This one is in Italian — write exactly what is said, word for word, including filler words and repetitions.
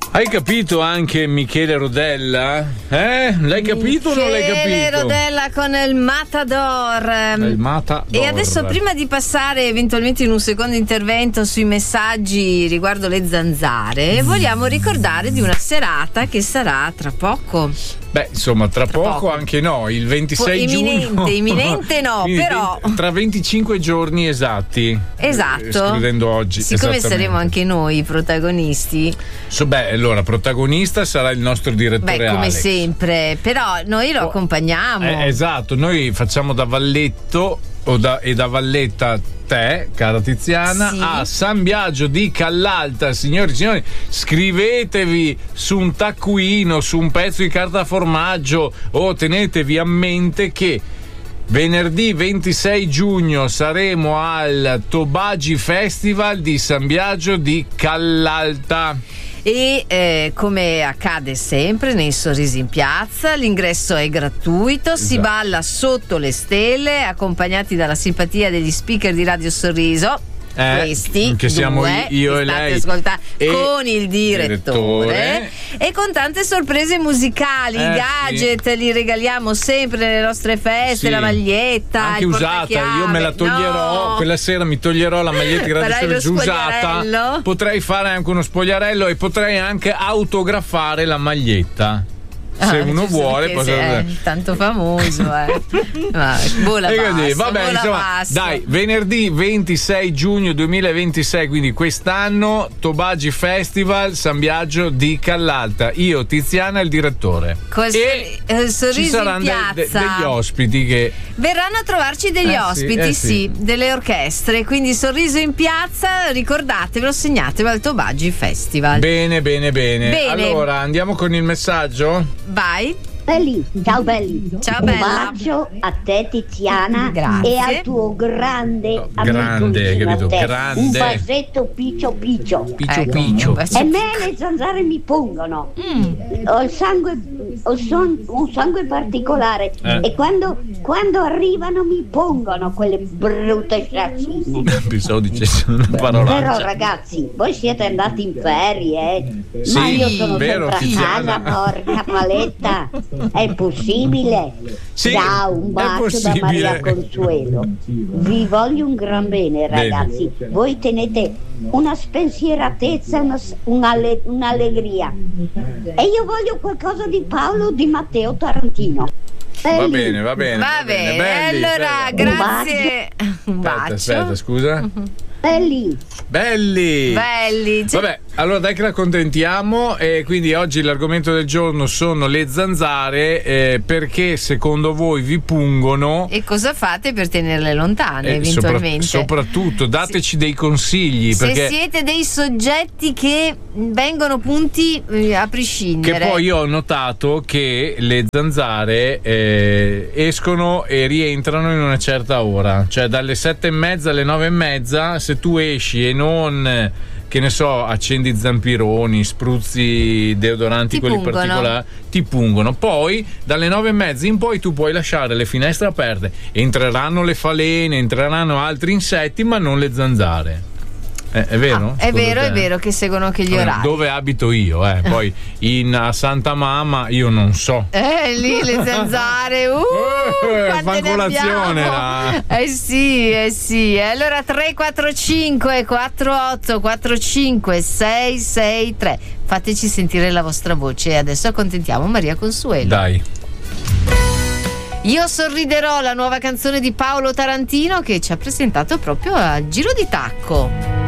Hai capito anche Michele Rodella? Eh? L'hai capito o non l'hai capito? Michele Rodella con il Matador. Il Matador. E adesso, prima di passare eventualmente in un secondo intervento sui messaggi riguardo le zanzare, mm. vogliamo ricordare di una serata che sarà tra poco. Beh, insomma, tra, tra poco, poco anche no, il ventisei imminente, giugno. Imminente no, però tra venticinque giorni esatti. Esatto. Escludendo oggi. Siccome saremo anche noi i protagonisti. So, beh, allora, protagonista sarà il nostro direttore Beh, come Alex. sempre, però noi lo oh, accompagniamo. Eh, esatto, noi facciamo da valletto o da, e da valletta te, cara Tiziana, sì. a San Biagio di Callalta. Signori e signori, scrivetevi su un taccuino, su un pezzo di carta formaggio, o tenetevi a mente che venerdì ventisei giugno saremo al Tobagi Festival di San Biagio di Callalta. E eh, come accade sempre nei Sorrisi in Piazza, l'ingresso è gratuito, esatto. si balla sotto le stelle accompagnati dalla simpatia degli speaker di Radio Sorriso. Eh, questi che siamo due, io e lei e con il direttore, direttore e con tante sorprese musicali, eh, gadget sì. li regaliamo sempre nelle nostre feste, sì. la maglietta anche usata, io me la toglierò no. quella sera, mi toglierò la maglietta di Radio Sorriso usata, potrei fare anche uno spogliarello e potrei anche autografare la maglietta. Se ah, uno vuole, poi è tanto famoso, eh. Ma, vola basta, vabbè, vola insomma, basta. Dai, venerdì ventisei giugno duemilaventisei, quindi quest'anno, Tobagi Festival, San Biagio di Callalta. Io, Tiziana, il direttore. Col e eh, ci saranno de- de- degli ospiti che verranno a trovarci degli eh ospiti, sì, eh sì, sì, delle orchestre. Quindi Sorriso in Piazza, ricordatevelo, segnatevelo al Tobagi Festival. Bene, bene, bene. Bene. Allora, andiamo con il messaggio. Vai. Belli, ciao belli. Ciao un bella. bacio a te Tiziana. Grazie. E al tuo grande no, amico grande, capito? Te. Grande. Un basetto piccio piccio. Piccio ecco, piccio. E me le zanzare mi pungono. Mm. Ho il sangue, ho son, un sangue particolare eh. e quando, quando arrivano mi pungono quelle brutte sciaccine. Pensavo dicessi una parolaccia. Però ragazzi, voi siete andati in ferie, eh? Sì, ma io sono vero, sempre Tiziana. a casa, porca paletta. È possibile? Sì, Ciao, un bacio da Maria Consuelo. Vi voglio un gran bene, ragazzi. Bene. Voi tenete una spensieratezza, una, un'alle, un'allegria. E io voglio qualcosa di Paolo Di Matteo Tarantino. Belli. Va bene, va bene. Va, va bene, belli, allora, belli. grazie. Un bacio. Aspetta, aspetta, scusa. Uh-huh. Belli. Belli. Belli. Vabbè, allora dai che la accontentiamo. E quindi oggi l'argomento del giorno sono le zanzare, eh, perché secondo voi vi pungono e cosa fate per tenerle lontane, eh, eventualmente. Sopra, soprattutto dateci sì. dei consigli, se perché siete dei soggetti che vengono punti eh, a prescindere. Che poi io ho notato che le zanzare eh, escono e rientrano in una certa ora, cioè dalle sette e mezza alle nove e mezza. Se tu esci e non, che ne so, accendi zampironi, spruzzi deodoranti, ti quelli pungono. particolari, ti pungono. Poi dalle nove e mezza in poi tu puoi lasciare le finestre aperte, entreranno le falene, entreranno altri insetti, ma non le zanzare. Eh, è vero? Ah, è vero, te? È vero che seguono anche gli orari. Dove abito io, eh? Poi in a Santa Mamma io non so. Eh, lì le zanzare, uh, eh, fa colazione là. Eh sì, eh sì. E allora tre quattro cinque quattro otto quattro cinque sei sei tre. Fateci sentire la vostra voce e adesso accontentiamo Maria Consuelo. Dai. Io sorriderò, la nuova canzone di Paolo Tarantino che ci ha presentato proprio a Giro di Tacco.